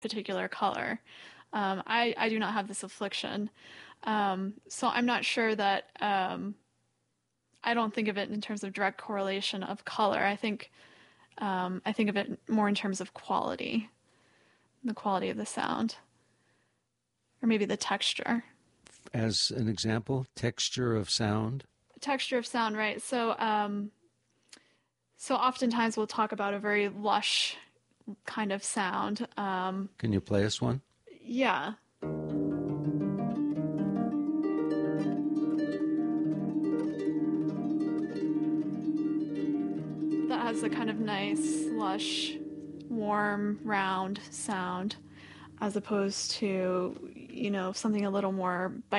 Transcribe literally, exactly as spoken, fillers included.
particular color. Um, I, I do not have this affliction. Um, so I'm not sure that, um, I don't think of it in terms of direct correlation of color. I think, um, I think of it more in terms of quality, the quality of the sound, or maybe the texture. As an example, texture of sound. Texture of sound, right? So, um, so oftentimes we'll talk about a very lush kind of sound. Um, Can you play us one? yeah. That has a kind of nice, lush, warm, round sound, as opposed to, you know, something a little more